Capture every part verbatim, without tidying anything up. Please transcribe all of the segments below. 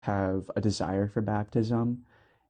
have a desire for baptism,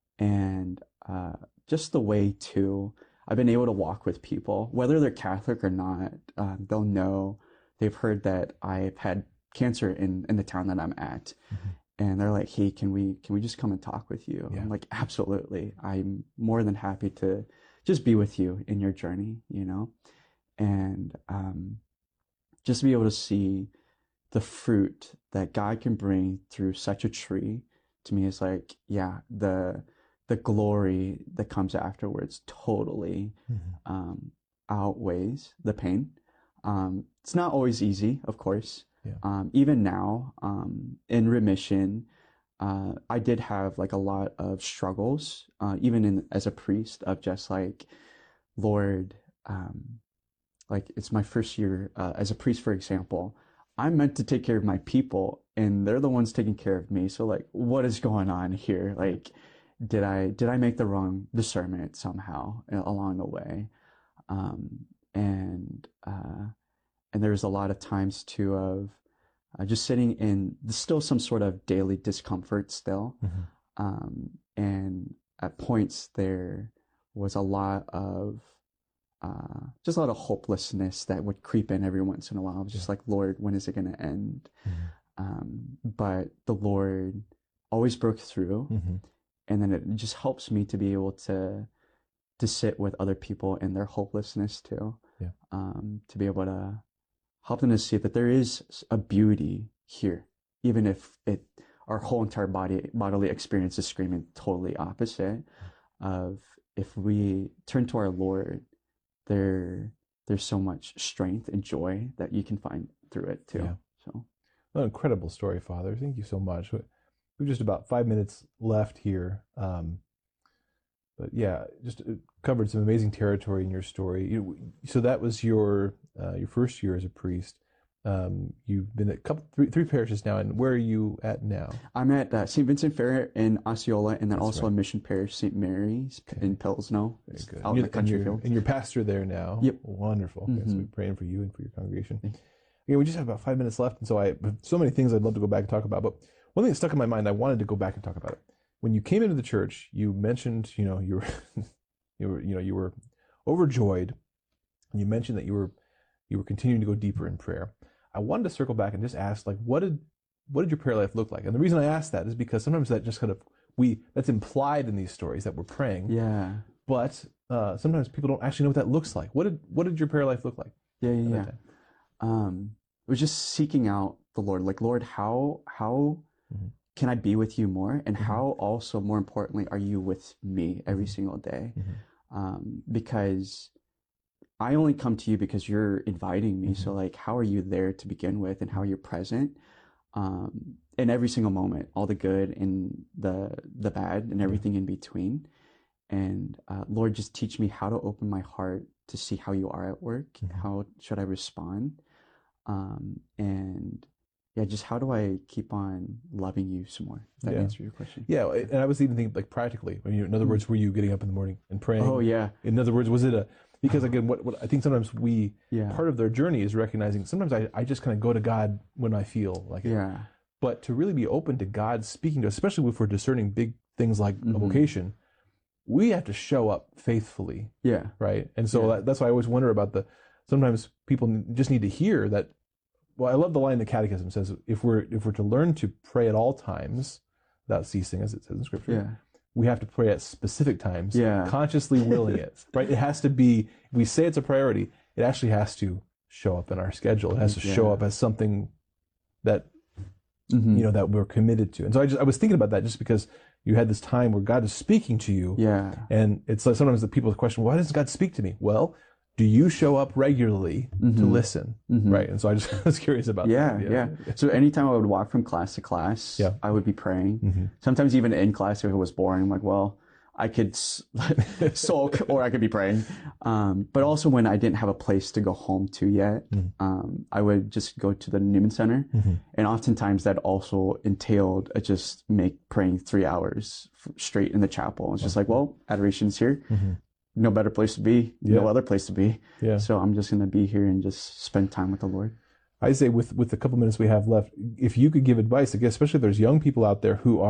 and uh, just the way to, I've been able to walk with people, whether they're Catholic or not. Um, they'll know, they've heard that I've had cancer in, in the town that I'm at. Mm-hmm. And they're like, hey, can we can we just come and talk with you? Yeah. I'm like, absolutely. I'm more than happy to just be with you in your journey, you know? And um, just be able to see the fruit that God can bring through such a tree, to me is like, yeah, the the glory that comes afterwards totally Mm-hmm. um, outweighs the pain. Um, it's not always easy, of course. Yeah. Um, even now, um, in remission, uh, I did have like a lot of struggles, uh, even in as a priest, of just like, Lord, um, like it's my first year uh, as a priest, for example. I'm meant to take care of my people, and they're the ones taking care of me. So like, what is going on here? Like, did I did I make the wrong discernment somehow along the way? Um, and uh, and there's a lot of times too of uh, just sitting in still some sort of daily discomfort still. Mm-hmm. Um, and at points there was a lot of uh, just a lot of hopelessness that would creep in every once in a while. I was just Yeah. like, Lord, when is it going to end? Mm-hmm. Um, but the Lord always broke through, Mm-hmm. and then it just helps me to be able to to sit with other people in their hopelessness too. Yeah. Um, to be able to help them to see that there is a beauty here, even if it our whole entire body bodily experience is screaming totally opposite. Of if we turn to our Lord, there there's so much strength and joy that you can find through it too. Yeah. So, What an incredible story, Father. Thank you so much. We've just about five minutes left here. Um, but yeah, just uh, covered some amazing territory in your story. You, so that was your uh, your first year as a priest. Um, you've been at a couple, three, three parishes now, and where are you at now? I'm at uh, Saint Vincent Ferrer in Osceola, and then That's also right. a mission parish, Saint Mary's Okay. in Pilsno, Very good. out And in you're, the country and you're, field. and you're pastor there now. Yep. Wonderful. Okay, so Mhm. we're praying for you and for your congregation. Thank you. Yeah, we just have about five minutes left, and so I have so many things I'd love to go back and talk about. But one thing that stuck in my mind, I wanted to go back and talk about it. When you came into the church, you mentioned, you know, you were, you were, you know, you were overjoyed. You mentioned that you were, you were continuing to go deeper in prayer. I wanted to circle back and just ask, like, what did, what did your prayer life look like? And the reason I asked that is because sometimes that just kind of we that's implied in these stories that we're praying. Yeah. But uh, sometimes people don't actually know what that looks like. What did what did your prayer life look like? Yeah, yeah, at that yeah. time? Um, it was just seeking out the Lord. Like, Lord, how how Mhm. can I be with you more? And Mhm. how also, more importantly, are you with me every Mhm. single day? Mhm. Um, because I only come to you because you're inviting me. So Mhm. like, how are you there to begin with, and how are you present? Um, in every single moment, all the good and the the bad and Yeah. everything in between. And uh, Lord, just teach me how to open my heart to see how you are at work. Mhm. How should I respond? Um, and yeah, just how do I keep on loving you some more? If that Yeah. answers your question. Yeah, and I was even thinking like practically. When you, in other words, were you getting up in the morning and praying? Oh yeah, In other words, was it a because again, what, what I think sometimes we yeah, part of their journey is recognizing sometimes I, I just kind of go to God when I feel like it. yeah, But to really be open to God speaking to us, especially if we're discerning big things like a Mhm. vocation, we have to show up faithfully, yeah, right? And so Yeah. that, that's why I always wonder about the sometimes people just need to hear that. Well, I love the line in the Catechism says if we're if we're to learn to pray at all times without ceasing, as it says in Scripture, yeah, we have to pray at specific times, Yeah. consciously willing it, right? It has to be, if we say it's a priority, it actually has to show up in our schedule. It has to show Yeah. up as something that, Mhm. you know, that we're committed to. And so I just, I was thinking about that just because you had this time where God is speaking to you. yeah, And it's like sometimes the people question, why doesn't God speak to me? Well, do you show up regularly to Mhm. listen? Mhm. Right. And so I just was curious about yeah, that. yeah. So anytime I would walk from class to class, Yeah. I would be praying. Mhm. Sometimes even in class, if it was boring, I'm like, well, I could s- sulk or I could be praying. Um, but also when I didn't have a place to go home to yet, Mhm. um, I would just go to the Newman Center. Mhm. And oftentimes that also entailed uh, just make praying three hours f- straight in the chapel. It's just like, well, adoration's here. Mhm. No better place to be, Yeah. no other place to be. Yeah. So I'm just going to be here and just spend time with the Lord. I say with with the couple minutes we have left, if you could give advice, again, especially if there's young people out there who